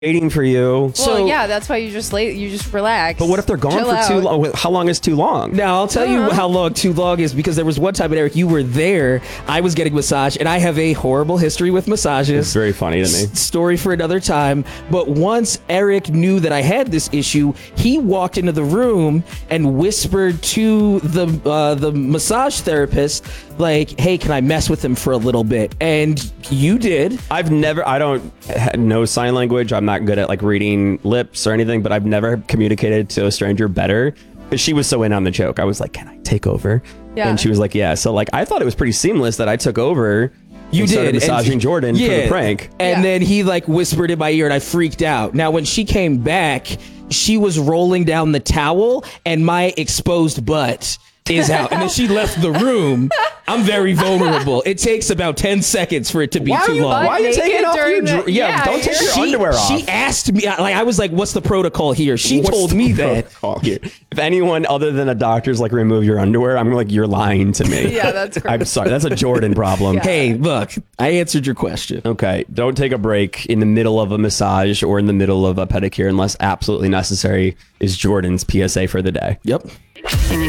waiting for you. Well, yeah, that's why you just relax. But what if they're gone Chill for out. too long? How long is too long? Now, I'll tell you how long too long is, because there was one time, and Eric, you were there. I was getting massage, and I have a horrible history with massages. It's very funny to me. Story for another time. But once Eric knew that I had this issue, he walked into the room and whispered to the massage therapist, like, "Hey, can I mess with him for a little bit?" And you did. I don't know sign language. I'm not good at like reading lips or anything, but I've never communicated to a stranger better. Because she was so in on the joke. I was like, "Can I take over?" Yeah. And she was like, "Yeah." So like, I thought it was pretty seamless that I took over. You and started did. massaging And- Jordan for the prank. And then he like whispered in my ear and I freaked out. Now, when she came back, she was rolling down the towel and my exposed butt is out. And then she left the room. I'm very vulnerable. It takes about 10 seconds for it to be too long. Why are you naked taking off your during the- yeah, don't take your underwear off. She asked me, like, I was like, "What's the protocol here?" She What's told the me that. protocol here? If anyone other than a doctor's like remove your underwear, I'm like, you're lying to me. Yeah, that's I'm gross. sorry. That's a Jordan problem. Hey, look, I answered your question. Okay, don't take a break in the middle of a massage or in the middle of a pedicure unless absolutely necessary is Jordan's PSA for the day. Yep.